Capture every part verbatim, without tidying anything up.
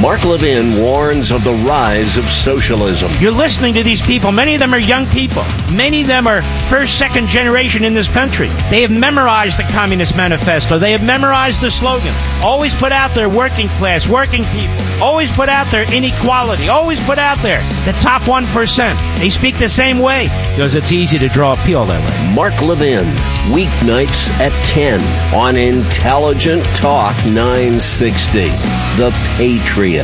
Mark Levin warns of the rise of socialism. You're listening to these people. Many of them are young people. Many of them are first, second generation in this country. They have memorized the Communist Manifesto. They have memorized the slogan. Always put out there working class, working people. Always put out there inequality. Always put out there the top one percent. They speak the same way because it's easy to draw appeal that way. Mark Levin, weeknights at ten on Intelligent Talk nine sixty. The Patriot.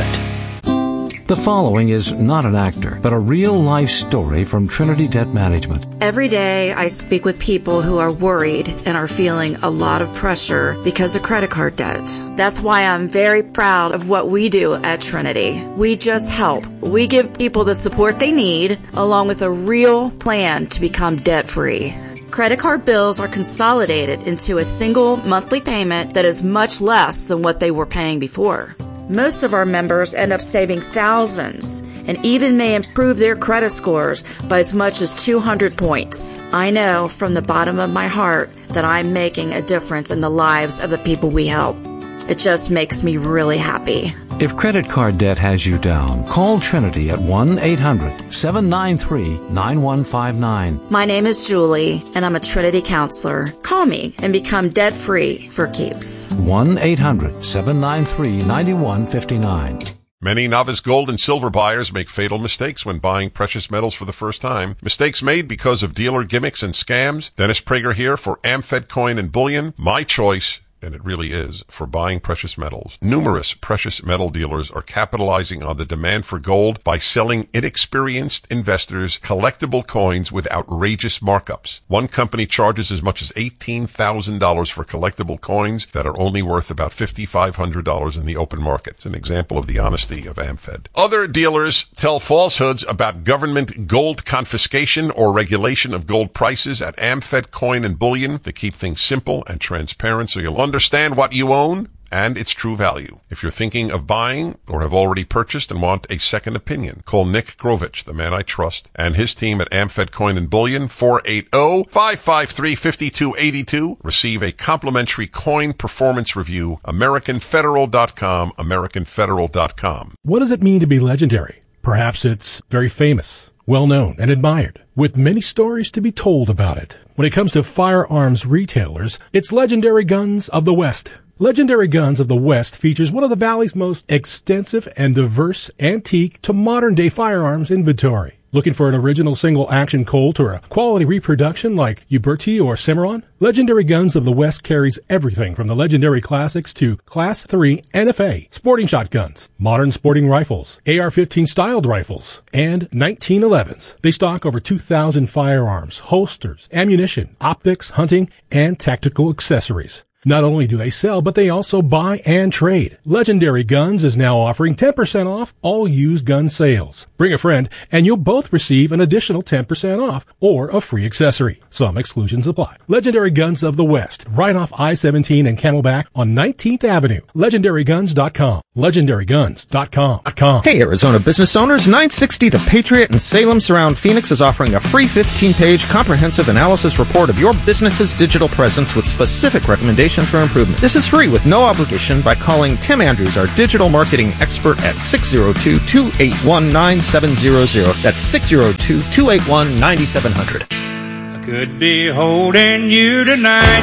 The following is not an actor, but a real-life story from Trinity Debt Management. Every day I speak with people who are worried and are feeling a lot of pressure because of credit card debt. That's why I'm very proud of what we do at Trinity. We just help. We give people the support they need, along with a real plan to become debt-free. Credit card bills are consolidated into a single monthly payment that is much less than what they were paying before. Most of our members end up saving thousands and even may improve their credit scores by as much as two hundred points. I know from the bottom of my heart that I'm making a difference in the lives of the people we help. It just makes me really happy. If credit card debt has you down, call Trinity at one eight hundred seven nine three nine one five nine. My name is Julie, and I'm a Trinity counselor. Call me and become debt-free for keeps. one eight hundred seven nine three nine one five nine. Many novice gold and silver buyers make fatal mistakes when buying precious metals for the first time. Mistakes made because of dealer gimmicks and scams. Dennis Prager here for AmFed Coin and Bullion. My choice, and it really is, for buying precious metals. Numerous precious metal dealers are capitalizing on the demand for gold by selling inexperienced investors collectible coins with outrageous markups. One company charges as much as eighteen thousand dollars for collectible coins that are only worth about five thousand five hundred dollars in the open market. It's an example of the honesty of AmFed. Other dealers tell falsehoods about government gold confiscation or regulation of gold prices at AmFed Coin and Bullion. They keep things simple and transparent so you'll understand what you own and its true value. If you're thinking of buying or have already purchased and want a second opinion, call Nick Grovich, the man I trust, and his team at AmFed Coin and Bullion, four eight zero, five five three, five two eight two. Receive a complimentary coin performance review. American Federal dot com, American Federal dot com. What does it mean to be legendary? Perhaps it's very famous, well-known, and admired, with many stories to be told about it. When it comes to firearms retailers, it's Legendary Guns of the West. Legendary Guns of the West features one of the Valley's most extensive and diverse antique to modern-day firearms inventory. Looking for an original single-action Colt or a quality reproduction like Uberti or Cimarron? Legendary Guns of the West carries everything from the legendary classics to Class three N F A, sporting shotguns, modern sporting rifles, A R fifteen styled rifles, and nineteen elevens. They stock over two thousand firearms, holsters, ammunition, optics, hunting, and tactical accessories. Not only do they sell, but they also buy and trade. Legendary Guns is now offering ten percent off all used gun sales. Bring a friend, and you'll both receive an additional ten percent off or a free accessory. Some exclusions apply. Legendary Guns of the West, right off I seventeen and Camelback on nineteenth Avenue. Legendary Guns dot com. Legendary Guns dot com. Hey, Arizona business owners, nine sixty The Patriot in Salem Surround Phoenix is offering a free fifteen-page comprehensive analysis report of your business's digital presence with specific recommendations for improvement. This is free with no obligation by calling Tim Andrews, our digital marketing expert, at six oh two, two eight one, nine seven zero zero. That's six oh two, two eight one, nine seven zero zero. I could be holding you tonight.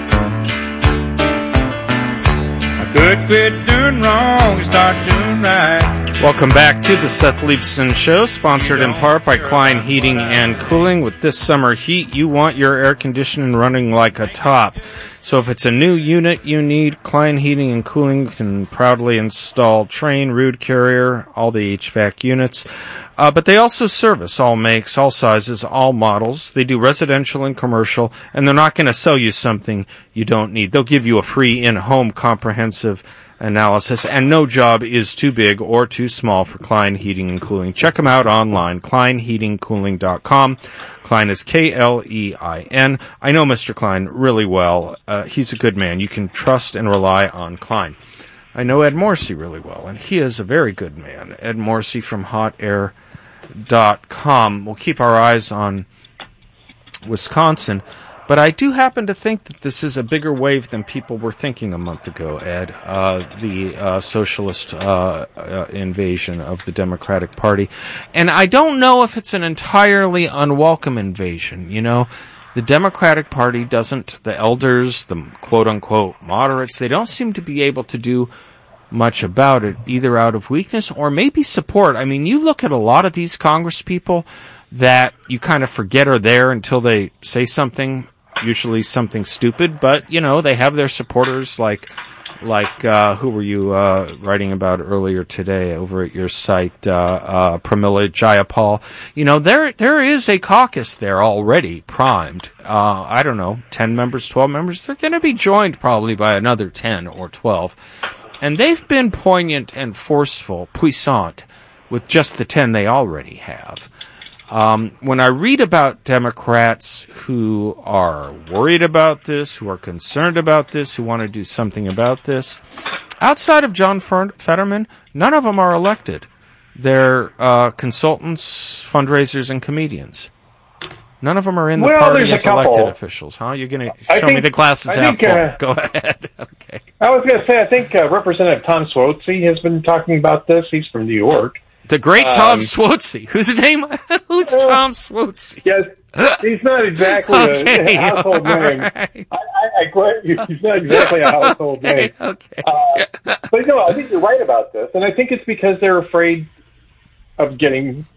I could quit doing wrong and start doing right. Welcome back to the Seth Leibson Show, sponsored in part by Klein Heating and Cooling. With this summer heat, you want your air conditioning running like a top. So if it's a new unit you need, Klein Heating and Cooling can proudly install Trane, Ruud Carrier, all the H V A C units. Uh, but they also service all makes, all sizes, all models. They do residential and commercial, and they're not going to sell you something you don't need. They'll give you a free in-home comprehensive analysis, and no job is too big or too small for Klein Heating and Cooling. Check them out online, klein heating cooling dot com. Klein is K L E I N. I know Mister Klein really well. Uh, he's a good man. You can trust and rely on Klein. I know Ed Morrissey really well, and he is a very good man. Ed Morrissey from hot air dot com. We'll keep our eyes on Wisconsin, But I do happen to think that this is a bigger wave than people were thinking a month ago, Ed. Uh, the uh, socialist uh, uh, invasion of the Democratic Party. And I don't know if it's an entirely unwelcome invasion. You know, the Democratic Party doesn't, the elders, the quote-unquote moderates, they don't seem to be able to do much about it, either out of weakness or maybe support. I mean, you look at a lot of these Congress people that you kind of forget are there until they say something, usually something stupid, but, you know, they have their supporters like, like uh, who were you uh, writing about earlier today over at your site, uh, uh, Pramila Jayapal. You know, there there is a caucus there already primed. Uh, I don't know, ten members, twelve members. They're going to be joined probably by another ten or twelve. And they've been poignant and forceful, puissant, with just the ten they already have. Um, when I read about Democrats who are worried about this, who are concerned about this, who want to do something about this, outside of John Fetterman, none of them are elected. They're uh, consultants, fundraisers, and comedians. None of them are in the well, party as elected couple. officials. Huh? You're going to I show think, me the glasses I half think, full. uh, Go ahead. Okay. I was going to say, I think uh, Representative Tom Swozy has been talking about this. He's from New York. The great Tom Um, Swozy. Whose name? Who's uh, Tom Swozy? Yes, he's not exactly Okay, a household name. right. I, I, I grant you, he's not exactly a household name. Okay. Uh, but no, I think you're right about this, and I think it's because they're afraid of getting,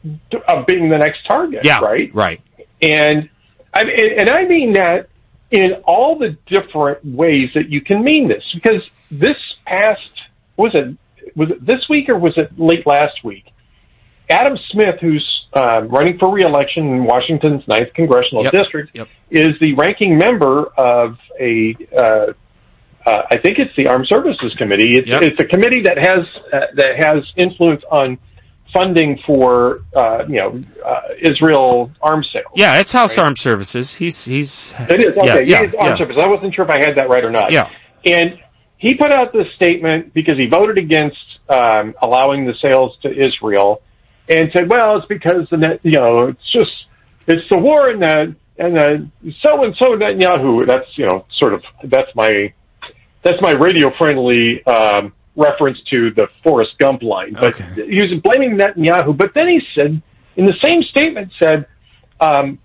of being the next target. Yeah. Right. Right. And I and I mean that in all the different ways that you can mean this, because this past was it was it this week or was it late last week? Adam Smith, who's uh, running for re-election in Washington's ninth congressional Yep. district, Yep. is the ranking member of a. Uh, uh, I think it's the Armed Services Committee. It's, Yep. it's a committee that has uh, that has influence on funding for uh, you know uh, Israel arms sales. Yeah, it's House Right. Armed Services. He's he's. It is okay. Yeah, it is yeah, armed yeah. services. I wasn't sure if I had that right or not. Yeah. And he put out this statement because he voted against um, allowing the sales to Israel, and said, "Well, it's because the net, you know, it's just it's the war and the and the so and so Netanyahu." That's you know, sort of that's my that's my radio friendly um, reference to the Forrest Gump line. But Okay. he was blaming Netanyahu. But then he said, in the same statement, said um,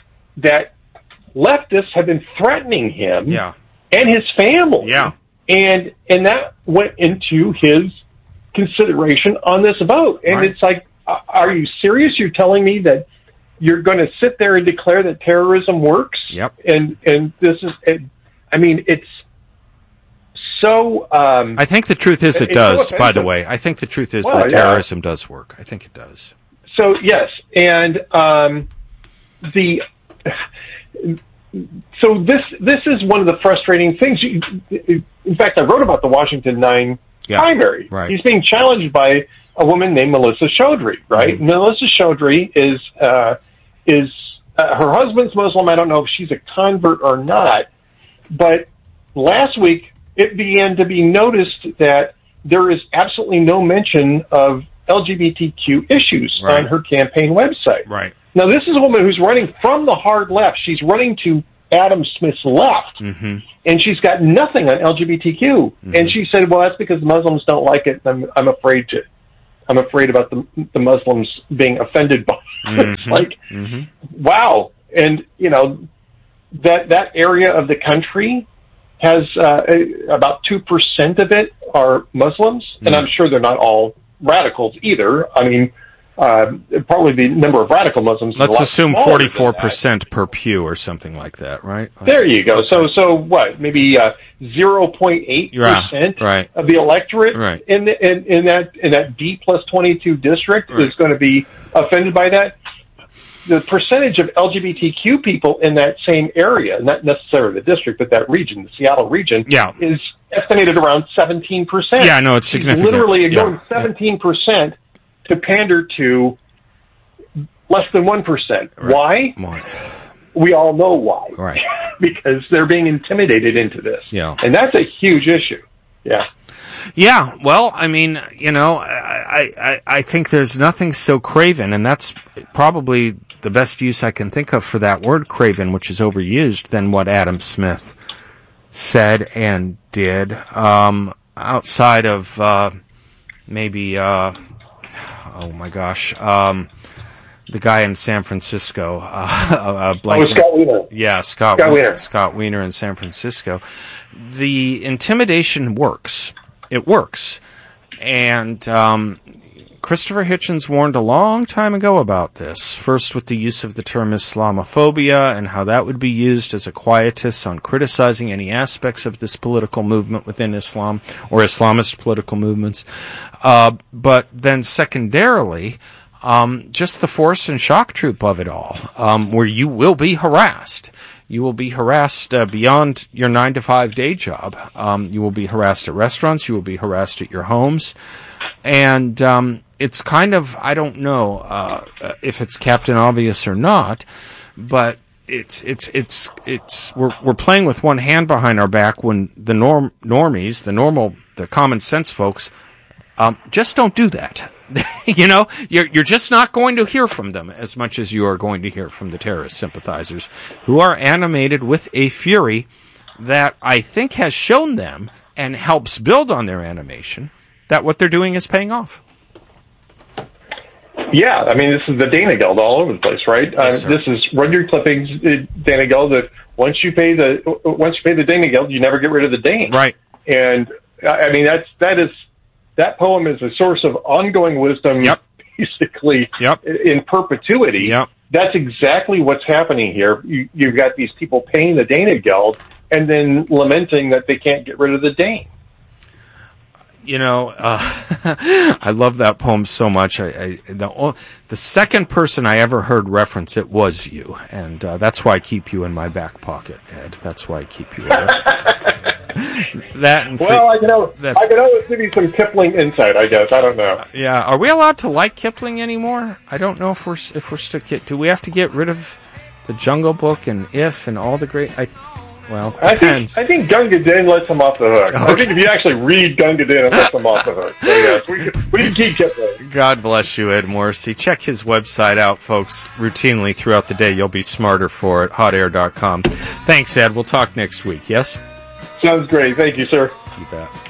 that leftists have been threatening him Yeah. and his family. Yeah. And and that went into his consideration on this vote. And Right. it's like, uh, are you serious? You're telling me that you're going to sit there and declare that terrorism works? Yep. And and this is, it, I mean, it's so. Um, I think the truth is it It's so does, by the offensive. way. I think the truth is Well, that yeah. terrorism does work. I think it does. So yes, and um, the so this this is one of the frustrating things. You- In fact, I wrote about the Washington Nine Yeah, primary. right. He's being challenged by a woman named Melissa Chaudhry. Right, Mm-hmm. Melissa Chaudhry is uh, is uh, her husband's Muslim. I don't know if she's a convert or not, but last week it began to be noticed that there is absolutely no mention of L G B T Q issues Right. on her campaign website. Right. Now, this is a woman who's running from the hard left. She's running to Adam Smith's left, Mm-hmm. and she's got nothing on L G B T Q. And she said, "Well, that's because Muslims don't like it. I'm, I'm afraid to. I'm afraid about the, the Muslims being offended by it." It's like, Mm-hmm. wow. And you know that that area of the country has uh, about two percent of it are Muslims, and I'm sure they're not all radicals either. I mean, uh, probably the number of radical Muslims. is a Let's lot assume smaller than forty-four that. percent per pew or something like that, right? There you go. So, so what? Maybe uh, zero point eight percent right. of the electorate Right. in, the, in in that in that D plus twenty-two district Right. is going to be offended by that. The percentage of L G B T Q people in that same area, not necessarily the district, but that region, the Seattle region, Yeah. is estimated around seventeen percent. Yeah, no, it's She's significant. literally Yeah. going seventeen percent to pander to less than one percent. Why? Why? We all know why. Right. Because they're being intimidated into this. Yeah. And that's a huge issue. Yeah. Yeah, well, I mean, you know, I, I, I think there's nothing so craven, and that's probably the best use I can think of for that word, craven, which is overused, than what Adam Smith said and did. Um, outside of uh, maybe, uh, oh my gosh, um, the guy in San Francisco. Uh, uh, oh, Scott Wiener. Yeah, Scott, Scott Wiener. Wiener. Scott Wiener in San Francisco. The intimidation works. It works. And um, Christopher Hitchens warned a long time ago about this, first with the use of the term Islamophobia and how that would be used as a quietus on criticizing any aspects of this political movement within Islam or Islamist political movements. Uh, but then secondarily, um, just the force and shock troop of it all, um, where you will be harassed. You will be harassed uh, beyond your nine to five day job. Um, you will be harassed at restaurants. You will be harassed at your homes. And um, it's kind of, I don't know uh, if it's Captain Obvious or not, but it's it's it's it's we're we're playing with one hand behind our back when the norm normies, the normal, the common sense folks, um, just don't do that. You know, you're you're just not going to hear from them as much as you are going to hear from the terrorist sympathizers, who are animated with a fury that I think has shown them and helps build on their animation that what they're doing is paying off. Yeah, I mean, this is the Dana Geld all over the place, right? Yes, uh, this is Rudyard Kipling's uh, Dana Geld. That once you pay the once you pay the Dana Geld, you never get rid of the Dane. Right. And I mean, that's that is that poem is a source of ongoing wisdom, yep. basically yep. in perpetuity. Yep. That's exactly what's happening here. You, you've got these people paying the Dana Geld and then lamenting that they can't get rid of the Dane. You know, uh, I love that poem so much. I, I, the, the second person I ever heard reference it was you, and uh, that's why I keep you in my back pocket, Ed. That's why I keep you there. That and well, I can, always, I can always give you some Kipling insight, I guess. I don't know. Yeah, are we allowed to like Kipling anymore? I don't know if we're if we're still. Do we have to get rid of the Jungle Book and If and all the great? I, Well, depends. I think, I think Gunga Din lets him off the hook. Okay. I think if you actually read Gunga Din, it lets him off the hook. So, yes, we can, we can keep Kipling. God bless you, Ed Morrissey. Check his website out, folks, routinely throughout the day. You'll be smarter for it. hot air dot com. Thanks, Ed. We'll talk next week, yes? Sounds great. Thank you, sir. You bet.